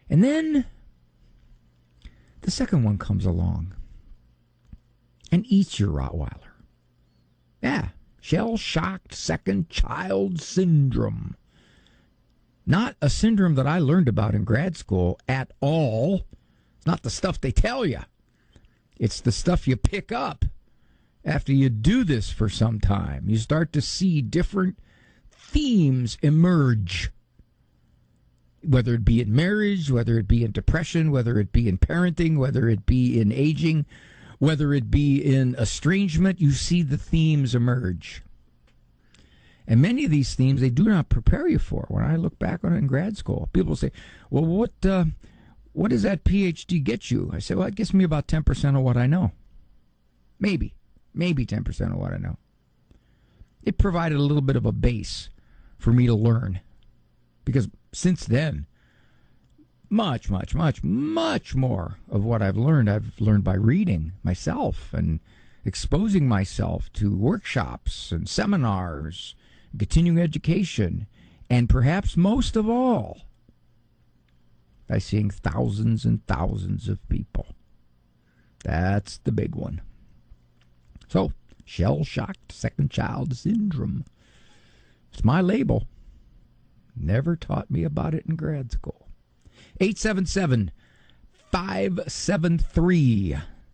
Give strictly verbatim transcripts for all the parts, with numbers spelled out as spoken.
And then the second one comes along and eats your Rottweiler. Yeah, shell-shocked second child syndrome. Not a syndrome that I learned about in grad school at all. It's not the stuff they tell you. It's the stuff you pick up after you do this for some time. You start to see different themes emerge, whether it be in marriage, whether it be in depression, whether it be in parenting, whether it be in aging, whether it be in estrangement. You see the themes emerge. And many of these themes, they do not prepare you for. When I look back on it in grad school, people say, well, what uh, what does that P H D get you? I say, well, it gets me about ten percent of what I know. Maybe. Maybe ten percent of what I know. It provided a little bit of a base for me to learn. Because since then, much, much, much, much more of what I've learned, I've learned by reading myself and exposing myself to workshops and seminars, continuing education, and perhaps most of all, by seeing thousands and thousands of people. That's the big one. So, shell-shocked second child syndrome. It's my label. Never taught me about it in grad school. eight seven seven, five seven three,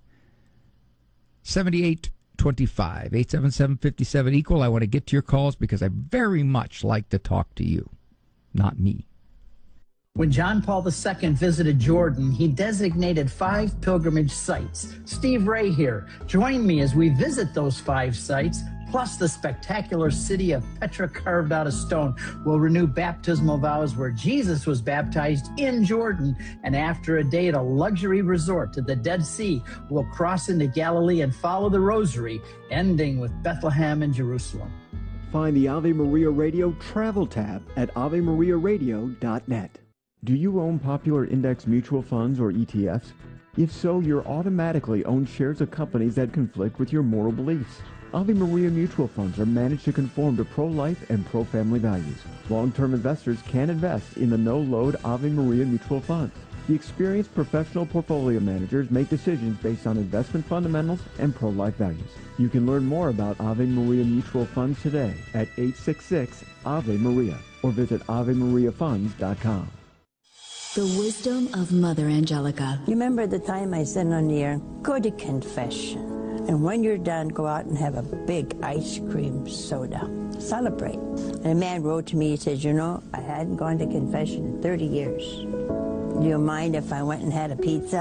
seven eight two five. eight seven seven, five seven, equal. I want to get to your calls because I very much like to talk to you, not me. When John Paul the Second visited Jordan, he designated five pilgrimage sites. Steve Ray here. Join me as we visit those five sites, plus the spectacular city of Petra carved out of stone. We'll renew baptismal vows where Jesus was baptized in Jordan, and after a day at a luxury resort to the Dead Sea, we'll cross into Galilee and follow the Rosary, ending with Bethlehem and Jerusalem. Find the Ave Maria Radio travel tab at ave maria radio dot net. Do you own popular index mutual funds or E T Fs? If so, you're automatically own shares of companies that conflict with your moral beliefs. Ave Maria mutual funds are managed to conform to pro-life and pro-family values. Long-term investors can invest in the no-load Ave Maria mutual funds. The experienced professional portfolio managers make decisions based on investment fundamentals and pro-life values. You can learn more about Ave Maria mutual funds today at eight six six, A V E Maria or visit ave maria funds dot com. The wisdom of Mother Angelica. You remember the time I said on the air, go to confession. And when you're done, go out and have a big ice cream soda. Celebrate. And a man wrote to me, he said, you know, I hadn't gone to confession in thirty years. Do you mind if I went and had a pizza?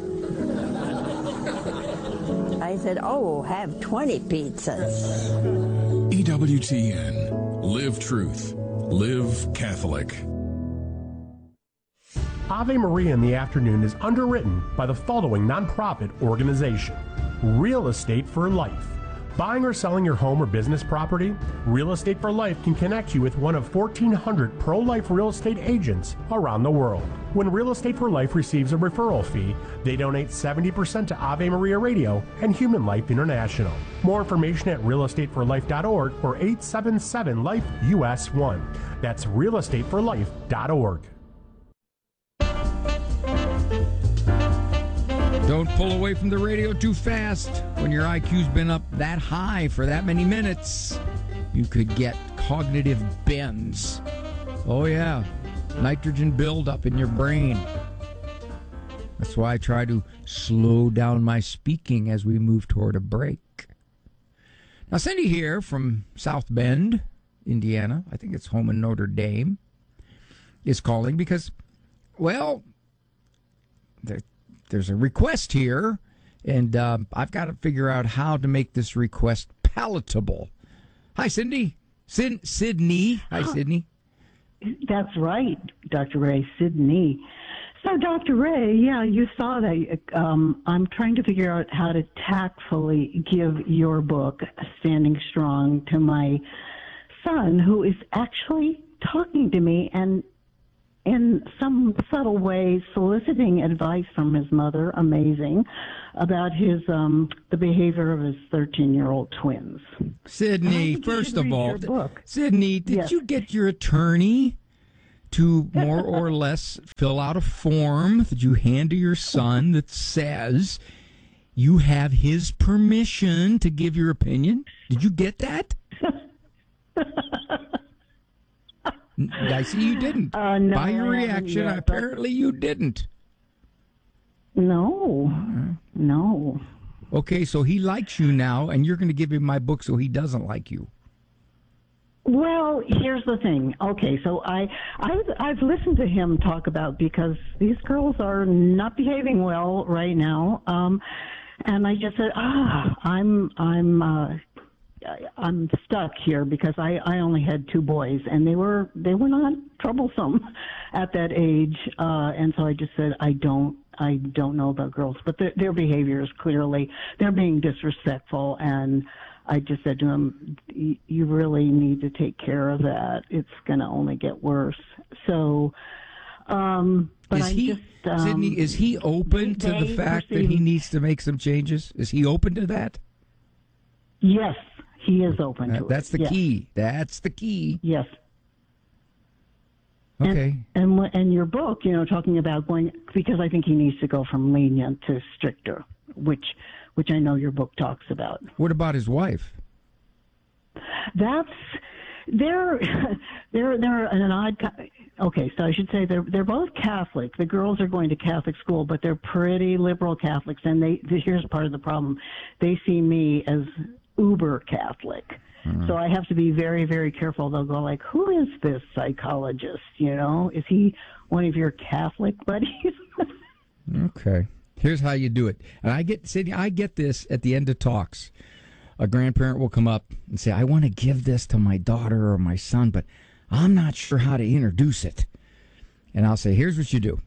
I said, oh, have twenty pizzas. E W T N. Live truth. Live Catholic. Ave Maria in the Afternoon is underwritten by the following nonprofit organization. Real Estate for Life. Buying or selling your home or business property? Real Estate for Life can connect you with one of fourteen hundred pro-life real estate agents around the world. When Real Estate for Life receives a referral fee, they donate seventy percent to Ave Maria Radio and Human Life International. More information at real estate for life dot org or eight seven seven, life U S one. That's real estate for life dot org. Don't pull away from the radio too fast. When your I Q's been up that high for that many minutes, you could get cognitive bends. Oh, yeah. Nitrogen buildup in your brain. That's why I try to slow down my speaking as we move toward a break. Now, Cindy here from South Bend, Indiana, I think it's home in Notre Dame, is calling because, well, there There's a request here, and uh, I've got to figure out how to make this request palatable. Hi, Cindy. Sid- Sydney. Hi, Sydney. That's right, Doctor Ray. Sydney. So, Doctor Ray, yeah, you saw that. Um, I'm trying to figure out how to tactfully give your book, Standing Strong, to my son, who is actually talking to me and in some subtle way soliciting advice from his mother, amazing, about his um, the behavior of his thirteen-year-old twins. Sydney, first of all, book. Sydney, did yes. you get your attorney to more or less fill out a form that you hand to your son that says you have his permission to give your opinion. Did you get that? I see you didn't. Uh, no, By your I haven't reaction, yet, apparently you didn't. No, no. Okay, so he likes you now, and you're going to give him my book so he doesn't like you. Well, here's the thing. Okay, so I, I've, I've listened to him talk about, because these girls are not behaving well right now, um, and I just said, ah, I'm, I'm, uh, I'm stuck here because I, I only had two boys, and they were they were not troublesome at that age, uh, and so I just said I don't I don't know about girls, but their, their behavior is clearly they're being disrespectful, and I just said to him, you really need to take care of that. It's going to only get worse. So, um, but is I he, just um, Sydney, is he open they, to the they fact perceive, that he needs to make some changes? Is he open to that? Yes. He is open to uh, it. That's the yes. key. That's the key. Yes. Okay. And, and and your book, you know, talking about going, because I think he needs to go from lenient to stricter, which which I know your book talks about. What about his wife? That's they're they're they're an odd. Okay, so I should say they're they're both Catholic. The girls are going to Catholic school, but they're pretty liberal Catholics. And they here's part of the problem: they see me as uber Catholic. Mm-hmm. So I have to be very, very careful. They'll go like, who is this psychologist? You know, is he one of your Catholic buddies? Okay. Here's how you do it. And I get, Sydney, I get this at the end of talks. A grandparent will come up and say, I want to give this to my daughter or my son, but I'm not sure how to introduce it. And I'll say, here's what you do.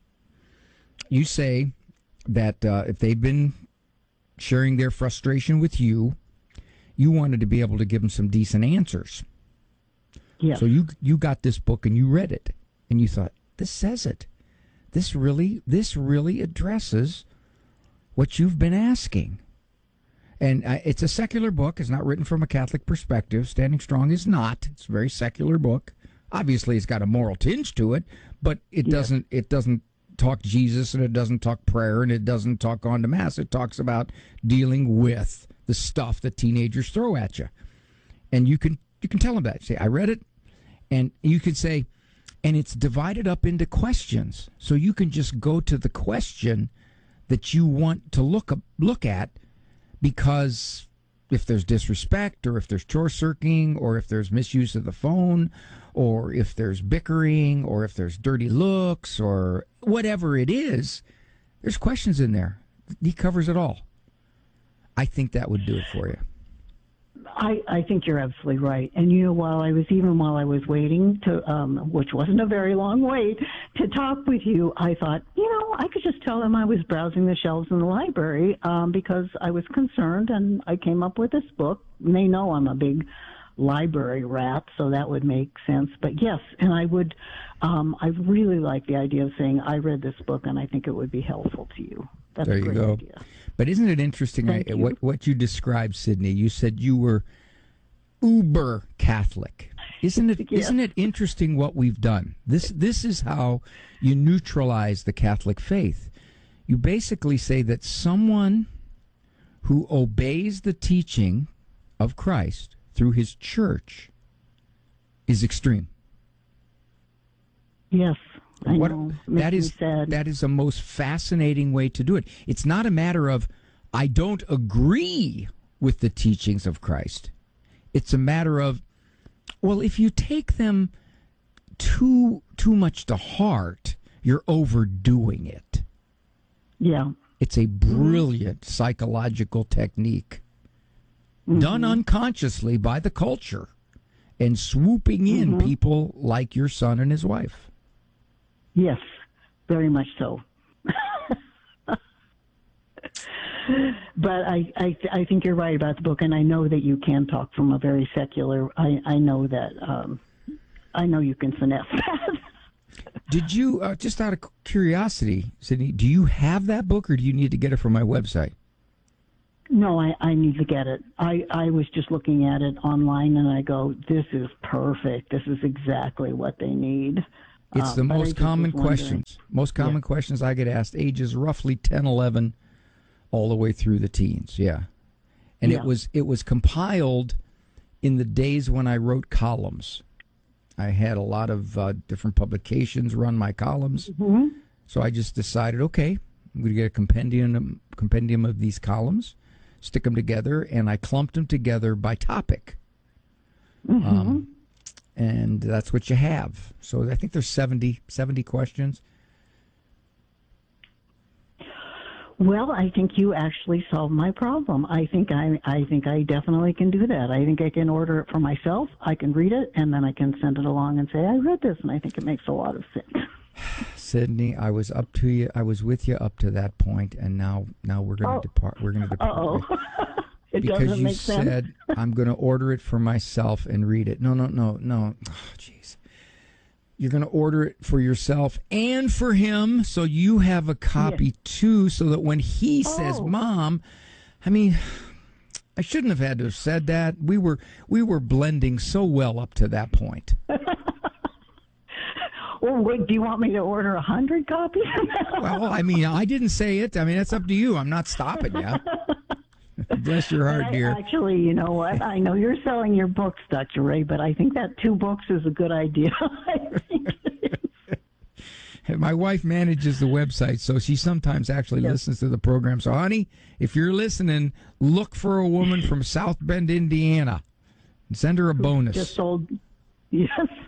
You say that uh, if they've been sharing their frustration with you, you wanted to be able to give them some decent answers. Yeah. So you you got this book and you read it and you thought, this says it. This really this really addresses what you've been asking. And uh, it's a secular book. It's not written from a Catholic perspective. Standing Strong is not. It's a very secular book. Obviously, it's got a moral tinge to it, but it yeah. doesn't it doesn't talk Jesus, and it doesn't talk prayer, and it doesn't talk on to Mass. It talks about dealing with the stuff that teenagers throw at you. And you can you can tell them that. Say, I read it, and you could say, and it's divided up into questions. So you can just go to the question that you want to look up, look at, because if there's disrespect, or if there's chore circling, or if there's misuse of the phone, or if there's bickering, or if there's dirty looks, or whatever it is, there's questions in there. He covers it all. I think that would do it for you. I, I think you're absolutely right. And, you know, while I was, even while I was waiting to, um, which wasn't a very long wait, to talk with you, I thought, you know, I could just tell them I was browsing the shelves in the library um, because I was concerned, and I came up with this book. And they know I'm a big library rat, so that would make sense. But yes, and I would, um, I really like the idea of saying, I read this book and I think it would be helpful to you. That's there a you great go. idea. But isn't it interesting Thank uh, you. what what you described, Sydney? You said you were uber Catholic. Isn't it Yes. isn't it interesting what we've done? This this is how you neutralize the Catholic faith. You basically say that someone who obeys the teaching of Christ through his church is extreme. Yes. I What, know. Makes that me is sad. that is a most fascinating way to do it. It's not a matter of I don't agree with the teachings of Christ. It's a matter of, well, if you take them too too much to heart, you're overdoing it. Yeah. It's a brilliant mm-hmm. psychological technique mm-hmm. done unconsciously by the culture and swooping in mm-hmm. people like your son and his wife. Yes, very much so. But I, I, I think you're right about the book, and I know that you can talk from a very secular. I, I know that. Um, I know you can finesse that. Did you, uh, just out of curiosity, Sydney, do you have that book, or do you need to get it from my website? No, I, I need to get it. I, I was just looking at it online, and I go, this is perfect. This is exactly what they need. It's Uh, the but I most just common was wondering. questions. Most common Yeah. questions I get asked, ages roughly ten, eleven, all the way through the teens. Yeah. And Yeah. it was it was compiled in the days when I wrote columns. I had a lot of uh, different publications run my columns. Mm-hmm. So I just decided, okay, I'm going to get a compendium compendium of these columns, stick them together, and I clumped them together by topic. Mm-hmm. Um, and that's what you have. So I think there's seventy, seventy questions. Well, I think you actually solved my problem. I think I, I think I definitely can do that. I think I can order it for myself. I can read it, and then I can send it along and say, I read this, and I think it makes a lot of sense. Sydney, I was up to you. I was with you up to that point, and now, now we're going to Oh. depart. We're going to depart. Uh-oh. It because doesn't you make sense. said I'm going to order it for myself and read it. No, no, no, no. Oh, jeez. You're going to order it for yourself and for him, so you have a copy Yeah. too, so that when he says, Oh. "Mom," I mean, I shouldn't have had to have said that. We were we were blending so well up to that point. Well, wait, do you want me to order a hundred copies? Well, I mean, I didn't say it. I mean, it's up to you. I'm not stopping you. Bless your heart, I- dear. Actually, you know what? I know you're selling your books, Doctor Ray, but I think that two books is a good idea. I think it is. My wife manages the website, so she sometimes actually Yes. listens to the program. So, honey, if you're listening, look for a woman from South Bend, Indiana, and send her a bonus. Just sold. Yes.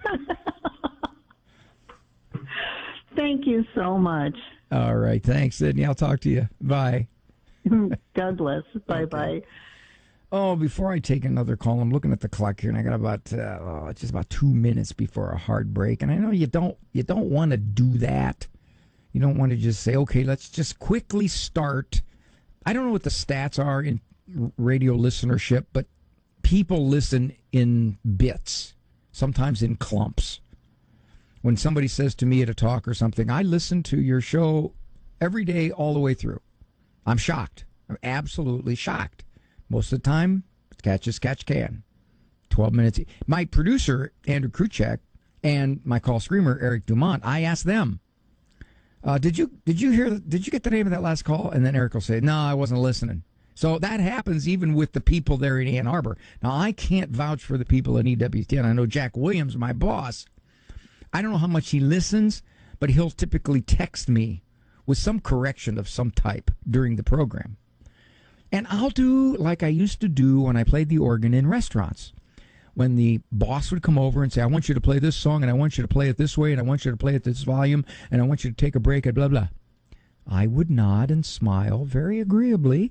Thank you so much. All right. Thanks, Sydney. I'll talk to you. Bye. God bless. Bye bye. Oh, before I take another call, I'm looking at the clock here, and I got about uh, oh, just about two minutes before a hard break. And I know you don't you don't want to do that. You don't want to just say, okay, let's just quickly start. I don't know what the stats are in radio listenership, but people listen in bits, sometimes in clumps. When somebody says to me at a talk or something, I listen to your show every day all the way through. I'm shocked. I'm absolutely shocked. Most of the time, catch as catch can. twelve minutes. My producer, Andrew Kruchek, and my call screamer, Eric Dumont, I asked them, uh, did you did you hear, did you get the name of that last call? And then Eric will say, no, I wasn't listening. So that happens even with the people there in Ann Arbor. Now, I can't vouch for the people in E W T N. I know Jack Williams, my boss. I don't know how much he listens, but he'll typically text me with some correction of some type during the program. And I'll do like I used to do when I played the organ in restaurants. When the boss would come over and say, I want you to play this song, and I want you to play it this way, and I want you to play it this volume, and I want you to take a break, and blah, blah. I would nod and smile very agreeably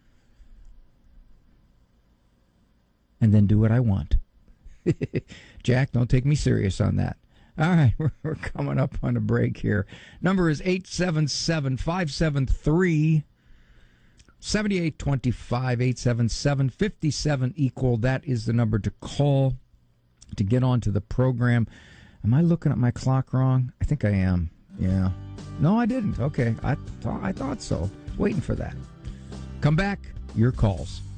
and then do what I want. Jack, don't take me serious on that. All right, we're, we're coming up on a break here. Number is eight seven seven, five seven three, seven eight two five, eight seven seven, five seven equal. That is the number to call to get onto the program. Am I looking at my clock wrong? I think I am. Yeah. No, I didn't. Okay, I, th- I thought so. Waiting for that. Come back. Your calls.